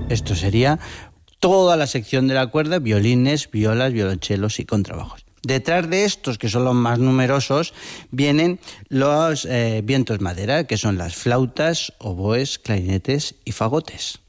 Esto sería toda la sección de la cuerda: violines, violas, violonchelos y contrabajos. Detrás de estos, que son los más numerosos, vienen los vientos madera, que son las flautas, oboes, clarinetes y fagotes.